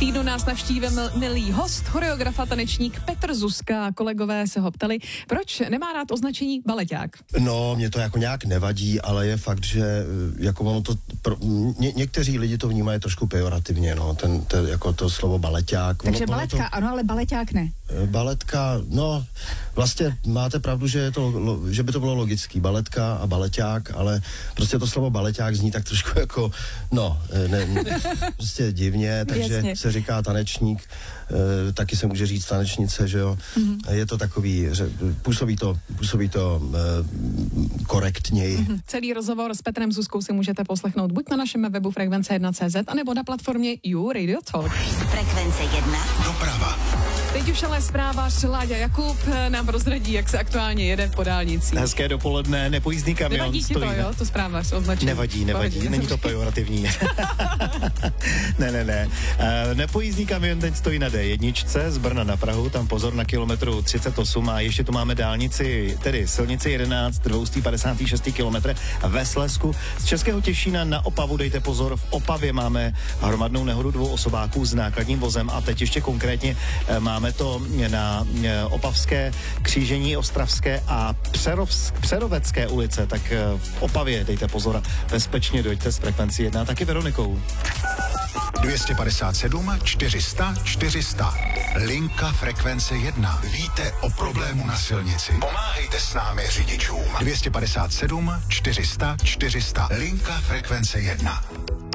týdnu nás navštívil milý host, choreograf a tanečník Petr Zuzka. Kolegové se ho ptali, proč nemá rád označení baleťák. No, mě to jako nějak nevadí, ale je fakt, že jako ono to, někteří lidi to vnímají trošku pejorativně, no, jako to slovo baleťák. Takže baletka, ano, ale baleťák ne. Baletka, no, vlastně máte pravdu, že by to bylo logický, baletka a baleťák, ale prostě to slovo baleťák zní tak trošku jako, no, prostě divně, takže Jasně. se říká tanečník, taky se může říct tanečnice, že jo. Je to takový, působí to korektněji. Celý rozhovor s Petrem Zuzkou si můžete poslechnout buď na našem webu Frekvence1.cz, anebo na platformě You Radio Talk. Frekvence 1. Doprava. Teď už ale zpráva, Láďa Jakub nám prozradí, jak se aktuálně jede po dálnici. Hezké dopoledne, nepojízdný kamion Nevadí ti stojí. to, jo? To zpráva označí. Nevadí, není to pejorativní. ne. Nepojízdný kamion teď stojí na D1 z Brna na Prahu, tam pozor na kilometru 38 a ještě tu máme dálnici, tedy silnici 11, 256 kilometr ve Slezsku. Z Českého Těšína na Opavu dejte pozor, v Opavě máme hromadnou nehodu 2 osobáků s nákladním vozem a teď ještě konkrétně máme to na Opavské křížení Ostravské a Přerovecké ulice, tak v Opavě dejte pozor, bezpečně dojďte z Frekvenci 1, taky Veronikou. 257 400 400. Linka Frekvence 1. Víte o problému na silnici? Pomáhejte s námi řidičům. 257 400 400. Linka Frekvence 1.